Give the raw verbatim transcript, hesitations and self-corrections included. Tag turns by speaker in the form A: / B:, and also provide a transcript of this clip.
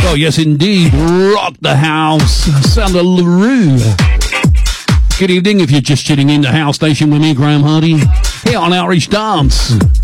A: Oh, yes, indeed. Rock the house. Sound of LaRue. Good evening if you're just tuning in to House Station with me, Graham Hardy, here on Outreach Dance.